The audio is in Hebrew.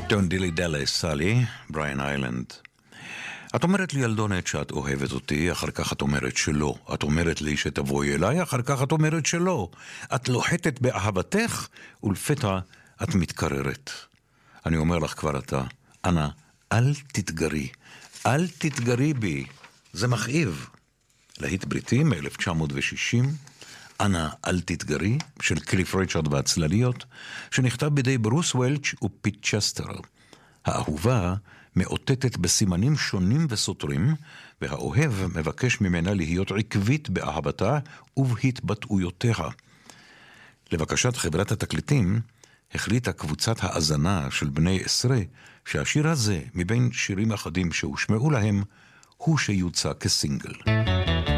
Don't dilly dally, סלי, בריאן איילנד. את אומרת לי ילדונת שאת אוהבת אותי, אחר כך את אומרת שלא. את אומרת לי שתבואי אליי, אחר כך את אומרת שלא. את לוחתת באהבתך, ולפתע את מתקררת. אני אומר לך כבר אתה, אנא, אל תתגרי. אל תתגרי בי. זה מכאיב. להיט בריטי מ-1960, אנא, אל תתגרי, של קליף ריצ'רד והצלליות, שנכתב בידי ברוס וולץ' ופיט צ'סטר. האהובה מאותתת בסימנים שונים וסותרים, והאוהב מבקש ממנה להיות עקבית באהבתה ובהתבטאויותיה. לבקשת חברת התקליטים, החליטה קבוצת האזנה של בני 10, שהשיר הזה, מבין שירים אחדים שהושמעו להם, הוא שיוצא כסינגל.